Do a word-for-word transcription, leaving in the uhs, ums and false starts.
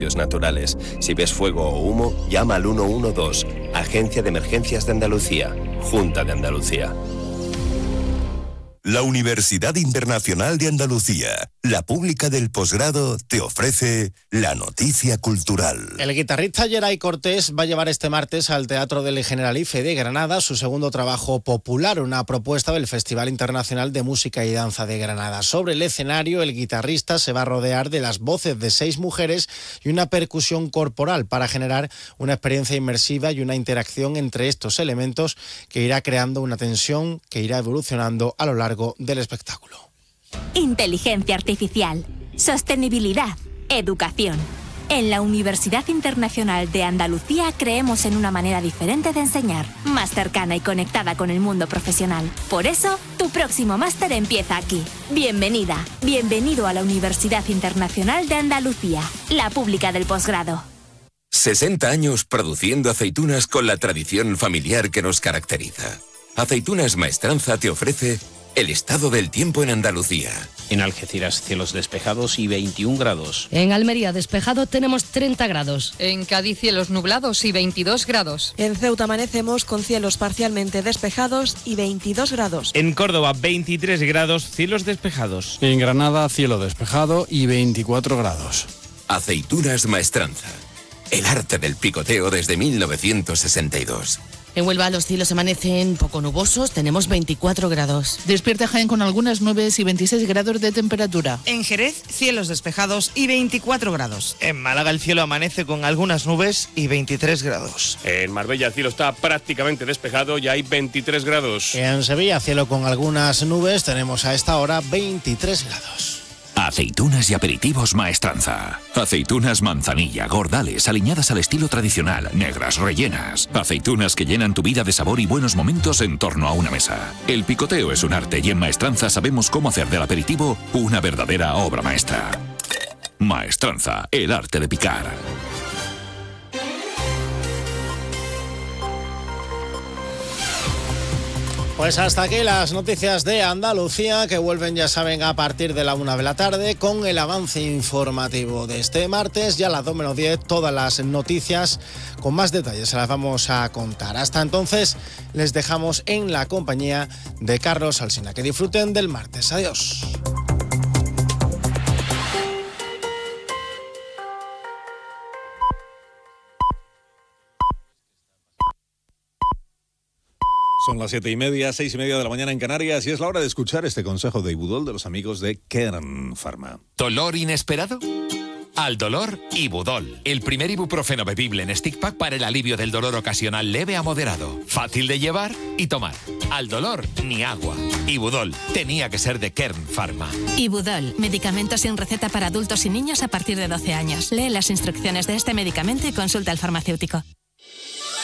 naturales. Si ves fuego o humo, llama al uno uno dos, Agencia de Emergencias de Andalucía, Junta de Andalucía. La Universidad Internacional de Andalucía, la pública del posgrado, te ofrece la noticia cultural. El guitarrista Geray Cortés va a llevar este martes al Teatro del Generalife de Granada su segundo trabajo popular, una propuesta del Festival Internacional de Música y Danza de Granada. Sobre el escenario, el guitarrista se va a rodear de las voces de seis mujeres y una percusión corporal para generar una experiencia inmersiva y una interacción entre estos elementos que irá creando una tensión que irá evolucionando a lo largo del espectáculo. Inteligencia artificial, sostenibilidad, educación. En la Universidad Internacional de Andalucía creemos en una manera diferente de enseñar, más cercana y conectada con el mundo profesional. Por eso, tu próximo máster empieza aquí. Bienvenida, bienvenido a la Universidad Internacional de Andalucía, la pública del posgrado. sesenta años produciendo aceitunas con la tradición familiar que nos caracteriza. Aceitunas Maestranza te ofrece el estado del tiempo en Andalucía. En Algeciras, cielos despejados y veintiún grados. En Almería, despejado, tenemos treinta grados. En Cádiz, cielos nublados y veintidós grados. En Ceuta amanecemos con cielos parcialmente despejados y veintidós grados. En Córdoba, veintitrés grados, cielos despejados. En Granada, cielo despejado y veinticuatro grados. Aceitunas Maestranza. El arte del picoteo desde mil novecientos sesenta y dos. En Huelva los cielos amanecen poco nubosos, tenemos veinticuatro grados. Despierta Jaén con algunas nubes y veintiséis grados de temperatura. En Jerez, cielos despejados y veinticuatro grados. En Málaga el cielo amanece con algunas nubes y veintitrés grados. En Marbella el cielo está prácticamente despejado y hay veintitrés grados. En Sevilla, cielo con algunas nubes, tenemos a esta hora veintitrés grados. Aceitunas y aperitivos Maestranza. Aceitunas manzanilla, gordales, aliñadas al estilo tradicional, negras, rellenas. Aceitunas que llenan tu vida de sabor y buenos momentos en torno a una mesa. El picoteo es un arte y en Maestranza sabemos cómo hacer del aperitivo una verdadera obra maestra. Maestranza, el arte de picar. Pues hasta aquí las noticias de Andalucía, que vuelven, ya saben, a partir de la una de la tarde con el avance informativo de este martes. Ya a las dos menos diez todas las noticias con más detalles se las vamos a contar. Hasta entonces les dejamos en la compañía de Carlos Alsina. Que disfruten del martes. Adiós. Son las siete y media, seis y media de la mañana en Canarias y es la hora de escuchar este consejo de Ibudol de los amigos de Kern Pharma. ¿Dolor inesperado? Al dolor, Ibudol. El primer ibuprofeno bebible en stick pack para el alivio del dolor ocasional leve a moderado. Fácil de llevar y tomar. Al dolor, ni agua. Ibudol. Tenía que ser de Kern Pharma. Ibudol. Medicamento sin receta para adultos y niños a partir de doce años. Lee las instrucciones de este medicamento y consulta al farmacéutico.